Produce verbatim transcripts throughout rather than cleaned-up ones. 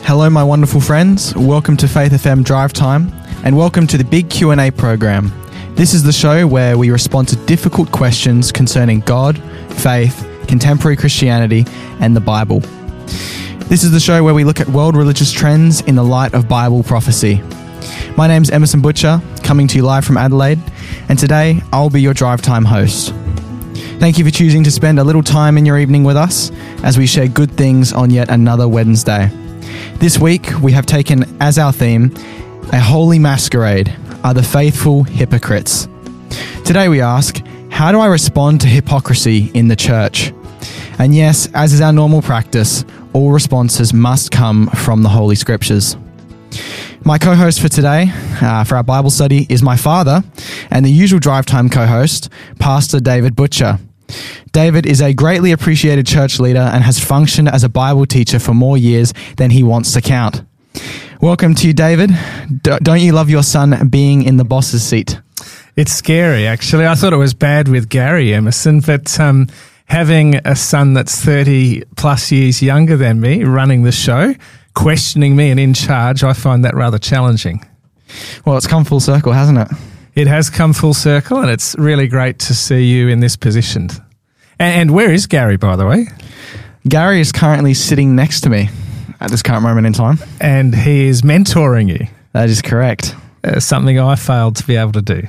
Hello, my wonderful friends. Welcome to Faith F M Drive Time, and welcome to the Big Q and A program. This is the show where we respond to difficult questions concerning God, faith, contemporary Christianity, and the Bible. This is the show where we look at world religious trends in the light of Bible prophecy. My name's Emerson Butcher, coming to you live from Adelaide, and today I'll be your Drive Time host. Thank you for choosing to spend a little time in your evening with us as we share good things on yet another Wednesday. This week, we have taken as our theme, a holy masquerade, are the faithful hypocrites. Today we ask, how do I respond to hypocrisy in the church? And yes, as is our normal practice, all responses must come from the Holy Scriptures. My co-host for today, uh, for our Bible study, is my father and the usual Drive Time co-host, Pastor David Butcher. David is a greatly appreciated church leader and has functioned as a Bible teacher for more years than he wants to count. Welcome to you, David. D- don't you love your son being in the boss's seat? It's scary, actually. I thought it was bad with Gary Emerson, but um, having a son that's thirty plus years younger than me running the show, questioning me and in charge, I find that rather challenging. Well, it's come full circle, hasn't it? It has come full circle, and it's really great to see you in this position. And where is Gary, by the way? Gary is currently sitting next to me at this current moment in time. And he is mentoring you. That is correct. Uh, something I failed to be able to do.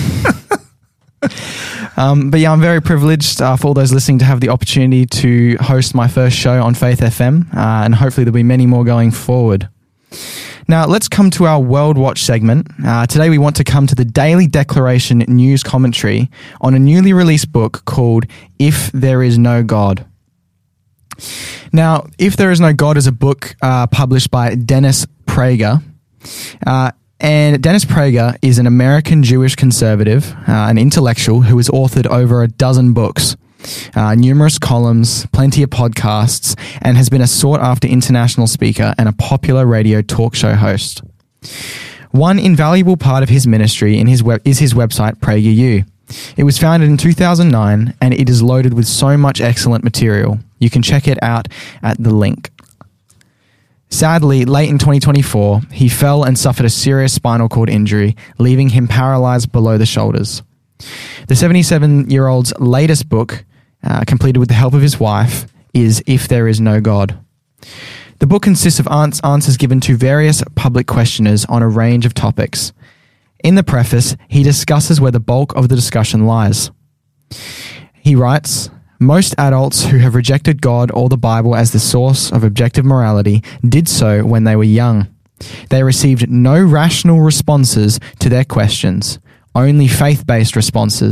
um, but yeah, I'm very privileged uh, for all those listening to have the opportunity to host my first show on Faith F M, uh, and hopefully there'll be many more going forward. Now, let's come to our World Watch segment. Uh, today, we want to come to the Daily Declaration news commentary on a newly released book called If There Is No God. Now, If There Is No God is a book uh, published by Dennis Prager. Uh, and Dennis Prager is an American Jewish conservative, uh, an intellectual who has authored over a dozen books. Uh, numerous columns, plenty of podcasts, and has been a sought-after international speaker and a popular radio talk show host. One invaluable part of his ministry in his web- is his website, PragerU. It was founded in two thousand nine, and it is loaded with so much excellent material. You can check it out at the link. Sadly, late in twenty twenty-four, he fell and suffered a serious spinal cord injury, leaving him paralyzed below the shoulders. The seventy-seven-year-old's latest book, Uh, completed with the help of his wife, is If There Is No God. The book consists of ans- answers given to various public questioners on a range of topics. In the preface, he discusses where the bulk of the discussion lies. He writes, "Most adults who have rejected God or the Bible as the source of objective morality did so when they were young. They received no rational responses to their questions, only faith-based responses.